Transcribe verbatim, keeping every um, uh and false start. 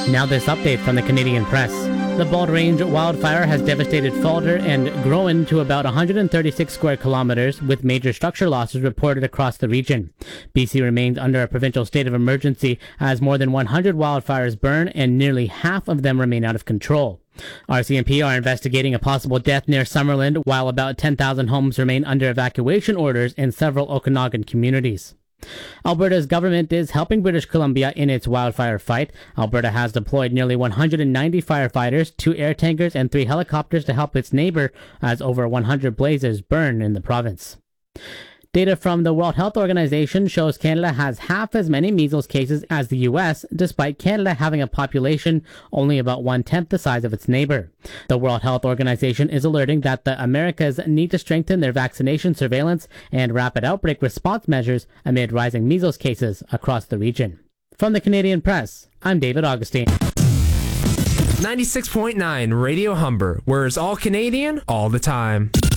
Now this update from the Canadian Press. The Bald Range wildfire has devastated Falder and grown to about one hundred thirty-six square kilometers, with major structure losses reported across the region. B C remains under a provincial state of emergency as more than one hundred wildfires burn and nearly half of them remain out of control. R C M P are investigating a possible death near Summerland, while about ten thousand homes remain under evacuation orders in several Okanagan communities. Alberta's government is helping British Columbia in its wildfire fight. Alberta has deployed nearly one hundred ninety firefighters, two air tankers, and three helicopters to help its neighbor as over one hundred blazes burn in the province. Data from the World Health Organization shows Canada has half as many measles cases as the U S, despite Canada having a population only about one-tenth the size of its neighbor. The World Health Organization is alerting that the Americas need to strengthen their vaccination surveillance and rapid outbreak response measures amid rising measles cases across the region. From the Canadian Press, I'm David Augustine. ninety-six point nine Radio Humber, where it's all Canadian all the time.